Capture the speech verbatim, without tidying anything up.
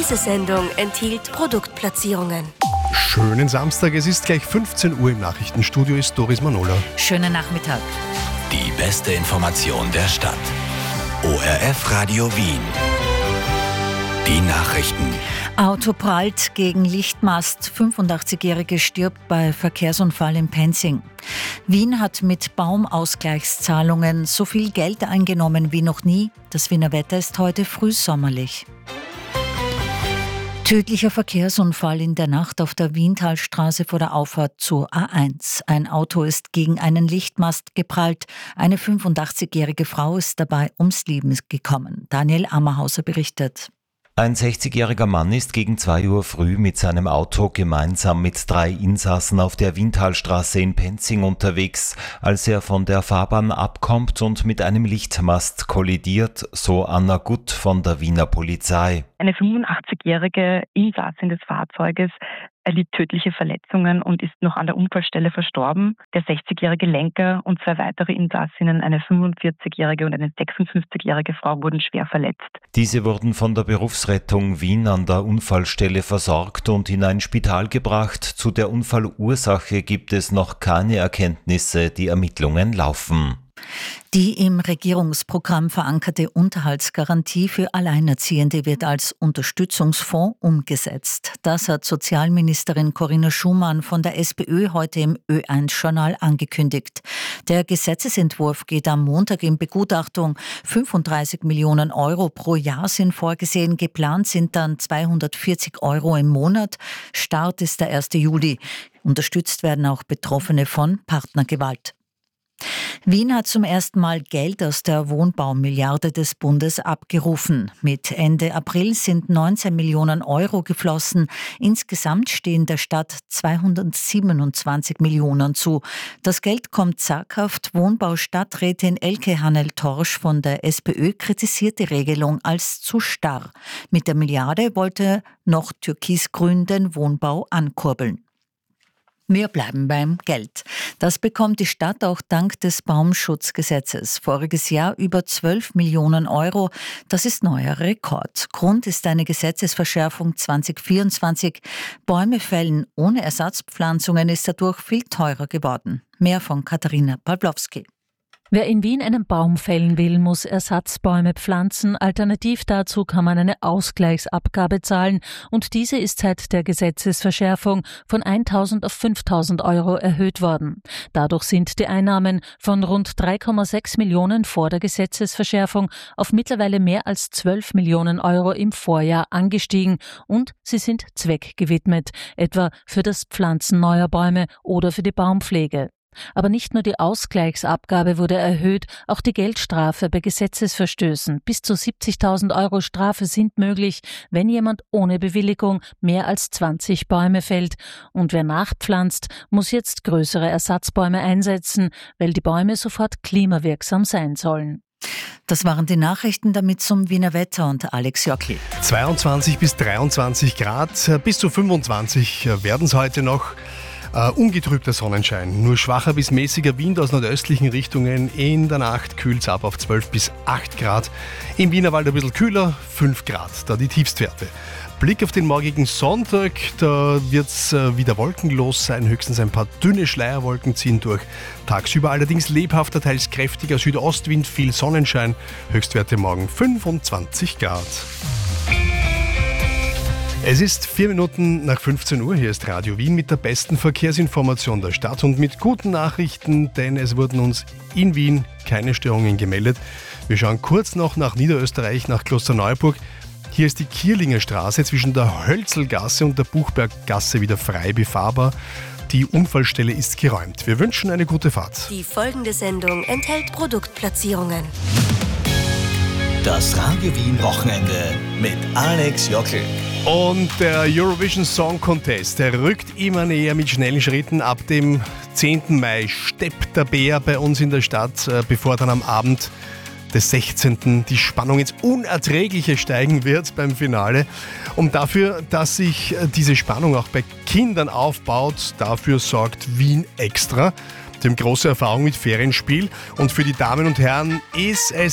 Diese Sendung enthielt Produktplatzierungen. Schönen Samstag, es ist gleich fünfzehn Uhr, im Nachrichtenstudio ist Doris Manola. Schönen Nachmittag. Die beste Information der Stadt. O R F Radio Wien. Die Nachrichten. Auto prallt gegen Lichtmast. fünfundachtzigjährige stirbt bei Verkehrsunfall in Penzing. Wien hat mit Baumausgleichszahlungen so viel Geld eingenommen wie noch nie. Das Wiener Wetter ist heute frühsommerlich. Tödlicher Verkehrsunfall in der Nacht auf der Wientalstraße vor der Auffahrt zur A eins. Ein Auto ist gegen einen Lichtmast geprallt. Eine fünfundachtzigjährige Frau ist dabei ums Leben gekommen. Daniel Ammerhauser berichtet. Ein sechzigjähriger Mann ist gegen zwei Uhr früh mit seinem Auto gemeinsam mit drei Insassen auf der Wientalstraße in Penzing unterwegs, als er von der Fahrbahn abkommt und mit einem Lichtmast kollidiert, so Anna Gutt von der Wiener Polizei. Eine fünfundachtzigjährige Insassin des Fahrzeuges erlitt tödliche Verletzungen und ist noch an der Unfallstelle verstorben. Der sechzigjährige Lenker und zwei weitere Insassinnen, eine fünfundvierzigjährige und eine sechsundfünfzigjährige Frau, wurden schwer verletzt. Diese wurden von der Berufsrettung Wien an der Unfallstelle versorgt und in ein Spital gebracht. Zu der Unfallursache gibt es noch keine Erkenntnisse, die Ermittlungen laufen. Die im Regierungsprogramm verankerte Unterhaltsgarantie für Alleinerziehende wird als Unterstützungsfonds umgesetzt. Das hat Sozialministerin Corinna Schumann von der SPÖ heute im Ö eins Journal angekündigt. Der Gesetzesentwurf geht am Montag in Begutachtung. fünfunddreißig Millionen Euro pro Jahr sind vorgesehen. Geplant sind dann zweihundertvierzig Euro im Monat. Start ist der erste Juli. Unterstützt werden auch Betroffene von Partnergewalt. Wien hat zum ersten Mal Geld aus der Wohnbaumilliarde des Bundes abgerufen. Mit Ende April sind neunzehn Millionen Euro geflossen. Insgesamt stehen der Stadt zweihundertsiebenundzwanzig Millionen zu. Das Geld kommt zaghaft. Wohnbaustadträtin Elke Hannel-Torsch von der SPÖ kritisiert die Regelung als zu starr. Mit der Milliarde wollte noch Türkisgrün den Wohnbau ankurbeln. Wir bleiben beim Geld. Das bekommt die Stadt auch dank des Baumschutzgesetzes. Voriges Jahr über zwölf Millionen Euro. Das ist neuer Rekord. Grund ist eine Gesetzesverschärfung zwanzig vierundzwanzig. Bäume fällen ohne Ersatzpflanzungen ist dadurch viel teurer geworden. Mehr von Katharina Pawlowski. Wer in Wien einen Baum fällen will, muss Ersatzbäume pflanzen. Alternativ dazu kann man eine Ausgleichsabgabe zahlen und diese ist seit der Gesetzesverschärfung von eintausend auf fünftausend Euro erhöht worden. Dadurch sind die Einnahmen von rund drei Komma sechs Millionen vor der Gesetzesverschärfung auf mittlerweile mehr als zwölf Millionen Euro im Vorjahr angestiegen und sie sind zweckgewidmet, etwa für das Pflanzen neuer Bäume oder für die Baumpflege. Aber nicht nur die Ausgleichsabgabe wurde erhöht, auch die Geldstrafe bei Gesetzesverstößen. Bis zu siebzigtausend Euro Strafe sind möglich, wenn jemand ohne Bewilligung mehr als zwanzig Bäume fällt. Und wer nachpflanzt, muss jetzt größere Ersatzbäume einsetzen, weil die Bäume sofort klimawirksam sein sollen. Das waren die Nachrichten, damit zum Wiener Wetter und Alex Jockli. zweiundzwanzig bis dreiundzwanzig Grad, bis zu fünfundzwanzig werden es heute noch. Uh, ungetrübter Sonnenschein, nur schwacher bis mäßiger Wind aus nordöstlichen Richtungen. In der Nacht kühlt es ab auf zwölf bis acht Grad. Im Wienerwald ein bisschen kühler, fünf Grad, da die Tiefstwerte. Blick auf den morgigen Sonntag, da wird es uh, wieder wolkenlos sein, höchstens ein paar dünne Schleierwolken ziehen durch. Tagsüber allerdings lebhafter, teils kräftiger Südostwind, viel Sonnenschein, Höchstwerte morgen fünfundzwanzig Grad. Es ist vier Minuten nach fünfzehn Uhr, hier ist Radio Wien mit der besten Verkehrsinformation der Stadt und mit guten Nachrichten, denn es wurden uns in Wien keine Störungen gemeldet. Wir schauen kurz noch nach Niederösterreich, nach Klosterneuburg. Hier ist die Kierlinger Straße zwischen der Hölzelgasse und der Buchberggasse wieder frei befahrbar. Die Unfallstelle ist geräumt. Wir wünschen eine gute Fahrt. Die folgende Sendung enthält Produktplatzierungen. Das Radio Wien Wochenende mit Alex Jockli. Und der Eurovision Song Contest, der rückt immer näher mit schnellen Schritten. Ab dem zehnten Mai steppt der Bär bei uns in der Stadt, bevor dann am Abend des sechzehnten die Spannung ins Unerträgliche steigen wird beim Finale. Und dafür, dass sich diese Spannung auch bei Kindern aufbaut, dafür sorgt Wien Extra. Die haben große Erfahrung mit Ferienspiel und für die Damen und Herren ist es